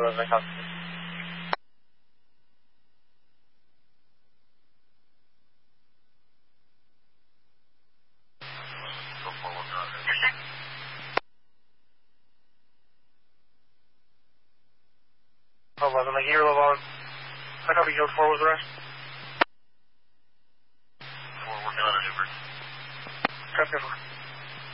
11, copy. Oh, 11, like here, level 1. I copy, Yield 4 was the rest. 4 working on an Uber. Copy, 4.